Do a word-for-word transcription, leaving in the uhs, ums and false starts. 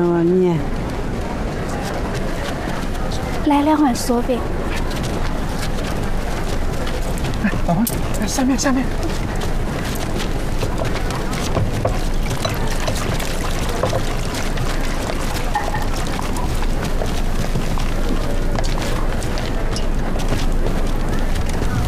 了你。 来两碗酥饼。 哎，老王，下面下面。